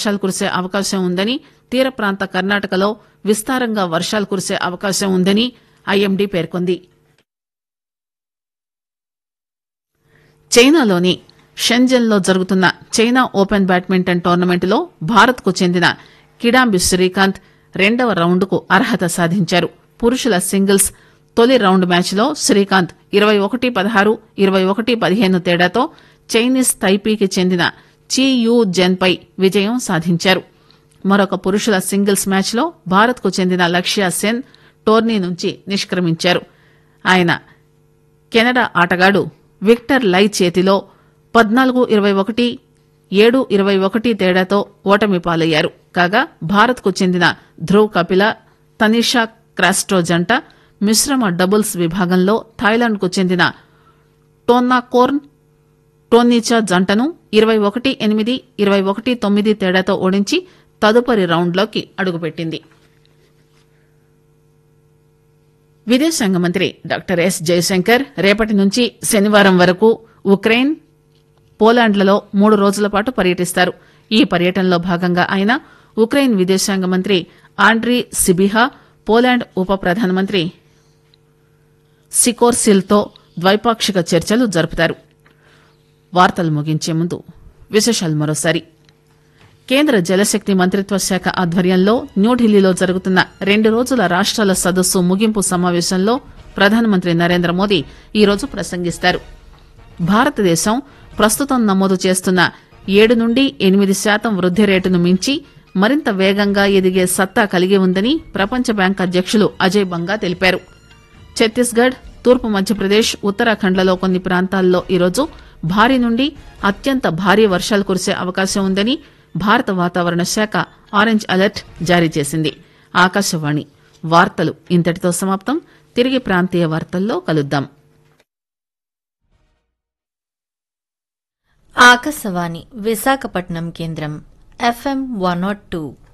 వర్షాలు కురిసే అవకాశం ఉందని, తీర ప్రాంత కర్ణాటకలో విస్తారంగా వర్షాలు కురిసే అవకాశం ఉందని ఐఎండీ పేర్కొంది. చైనాలోని షెంజన్లో జరుగుతున్న చైనా ఓపెన్ బ్యాడ్మింటన్ టోర్నమెంట్లో భారత్కు చెందిన కిడాంబి శ్రీకాంత్ రెండవ రౌండ్కు అర్హత సాధించారు. పురుషుల సింగిల్స్ తొలి రౌండ్ మ్యాచ్లో శ్రీకాంత్ 21-16, 21-15 తేడాతో చైనీస్ తైపీకి చెందిన చీ యూ జెన్ పై విజయం సాధించారు. మరొక పురుషుల సింగిల్స్ మ్యాచ్లో భారత్కు చెందిన లక్ష్య సెన్ టోర్నీ నుంచి నిష్క్రమించారు. ఆయన కెనడా ఆటగాడు విక్టర్ లై చేతిలో 14-21, 7-21 తేడాతో ఓటమి పాలయ్యారు. కాగా భారత్కు చెందిన ధ్రువ్ కపిల, తనిషా క్రాస్టో జంట మిశ్రమ డబుల్స్ విభాగంలో థాయిలాండ్కు చెందిన టోన్నాకోర్న్ టోనీచా జంటను 21-8, 21-9 తేడాతో ఓడించి తదుపరి రౌండ్లోకి అడుగుపెట్టింది. విదేశాంగ మంత్రి డాక్టర్ ఎస్ జయశంకర్ రేపటి నుంచి శనివారం వరకు ఉక్రెయిన్, పోలాండ్లలో 3 రోజుల పాటు పర్యటిస్తారు. ఈ పర్యటనలో భాగంగా ఆయన ఉక్రెయిన్ విదేశాంగ మంత్రి ఆండ్రీ సిబిహా, పోలాండ్ ఉప ప్రధానమంత్రి సికోర్సిల్తో ద్వైపాక్షిక చర్చలు జరుపుతారు. వార్తలు ముగించే ముందు విశేషాలు మరోసారి. కేంద్ర జలశక్తి మంత్రిత్వ శాఖ ఆధ్వర్యంలో న్యూఢిల్లీలో జరుగుతున్న 2 రోజుల రాష్ట్రాల సదస్సు ముగింపు సమావేశంలో ప్రధానమంత్రి నరేంద్ర మోదీ ఈరోజు ప్రసంగిస్తారు. భారతదేశం ప్రస్తుతం నమోదు చేస్తున్న 7-8% వృద్ది రేటును మించి మరింత వేగంగా ఎదిగే సత్తా కలిగి ఉందని ప్రపంచ బ్యాంక్ అధ్యక్షులు అజయ్ బంగా తెలిపారు. ఛత్తీస్గఢ్, తూర్పు మధ్యప్రదేశ్, ఉత్తరాఖండ్లలో కొన్ని ప్రాంతాల్లో ఈరోజు భారీ నుండి అత్యంత భారీ వర్షాలు కురిసే అవకాశం ఉందని భారత వాతావరణ శాఖ ఆరెంజ్ అలర్ట్ జారీ చేసింది. ఆకాశవాణి వార్తలు ఇంతటితో సమాప్తం. తిరిగి ప్రాంతీయ వార్తల్లో కలుద్దాం. ఆకాశవాణి విశాఖపట్నం కేంద్రం FM 102